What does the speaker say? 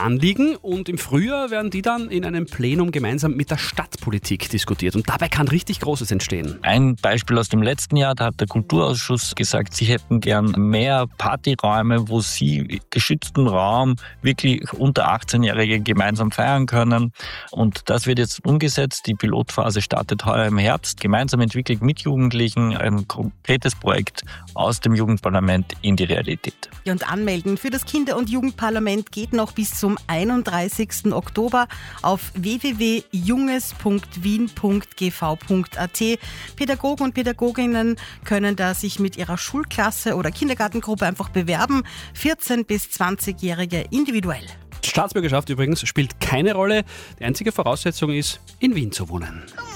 Anliegen und im Frühjahr werden die dann in einem Plenum gemeinsam mit der Stadtpolitik diskutiert und dabei kann richtig Großes entstehen. Ein Beispiel aus dem letzten Jahr, da hat der Kulturausschuss gesagt, sie hätten gern mehr Partyräume, wo sie geschützten Raum wirklich unter 18-Jährige gemeinsam feiern können. Und das wird jetzt umgesetzt. Die Pilotphase startet heuer im Herbst. Gemeinsam entwickelt mit Jugendlichen ein konkretes Projekt aus dem Jugendparlament in die Realität. Ja, und anmelden für das Kinder- und Jugendparlament geht noch bis zum 31. Oktober auf www.junges.wien.gv.at. Pädagogen und Pädagoginnen können da sich mit ihrer Schulklasse oder Kindergartengruppe einfach bewerben. 14- bis 20-Jährige individuell. Staatsbürgerschaft übrigens spielt keine Rolle. Die einzige Voraussetzung ist, in Wien zu wohnen.